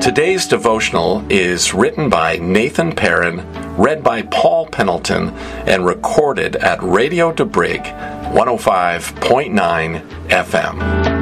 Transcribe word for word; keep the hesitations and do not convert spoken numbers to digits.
Today's devotional is written by Nathan Perrin, read by Paul Pendleton, and recorded at Radio DeBrig, one oh five point nine F M.